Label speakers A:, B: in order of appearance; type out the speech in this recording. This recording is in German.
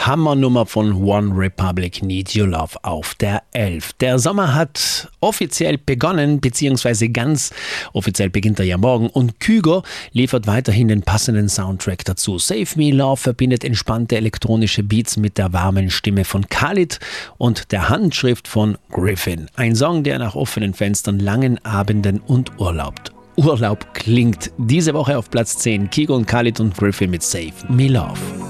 A: Hammernummer von One Republic, Need Your Love auf der 11. Der Sommer hat offiziell begonnen, beziehungsweise ganz offiziell beginnt er ja morgen, und Kygo liefert weiterhin den passenden Soundtrack dazu. Save Me Love verbindet entspannte elektronische Beats mit der warmen Stimme von Khalid und der Handschrift von Griffin. Ein Song, der nach offenen Fenstern, langen Abenden und Urlaub klingt. Diese Woche auf Platz 10 Kygo und Khalid und Griffin mit Save Me Love.